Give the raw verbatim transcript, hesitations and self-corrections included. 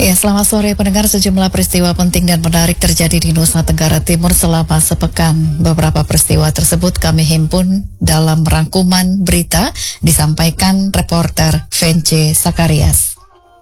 Ya, selamat sore pendengar. Sejumlah peristiwa penting dan menarik terjadi di Nusa Tenggara Timur selama sepekan. Beberapa peristiwa tersebut kami himpun dalam rangkuman berita disampaikan reporter Vence Sakarias.